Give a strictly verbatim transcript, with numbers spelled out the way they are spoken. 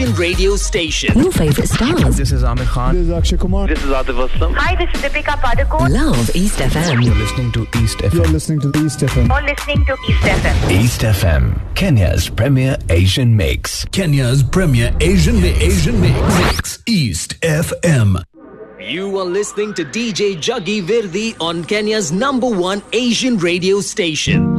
Radio station. Your favourite stars. This is Amir Khan. This is Akshay Kumar. This is Atif Aslam. Hi, this is Deepika Padukone. Love East F M. You're listening to East F M. You're listening to East F M. You're listening to East F M. East F M, Kenya's premier Asian mix. Kenya's premier Asian mix. Asian mix. mix. East F M. You are listening to D J Jaggi Virdi on Kenya's number one Asian radio station.